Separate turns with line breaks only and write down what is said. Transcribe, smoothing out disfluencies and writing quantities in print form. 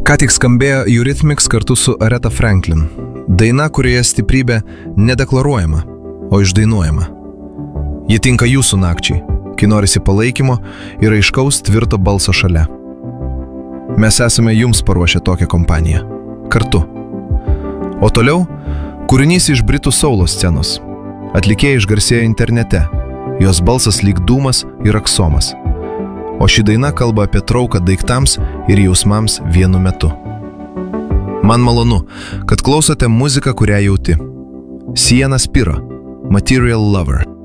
Ką tik skambėjo Eurythmics kartu su Aretha Franklin. Daina, kurioje stiprybė nedeklaruojama, o išdainuojama. Ji tinka jūsų nakčiai, kai norisi palaikymo ir aiškaus tvirto balso šalia. Mes esame jums paruošę tokią kompaniją. Kartu. O toliau kūrinys iš Britų soulo scenos. Atlikėjai išgarsėjo internete. Jos balsas lyg dūmas ir aksomas. O ši daina kalba apie trauką daiktams ir jausmams vienu metu. Man malonu, kad klausote muziką, kurią jauti. Sienna Spiro, Material Lover.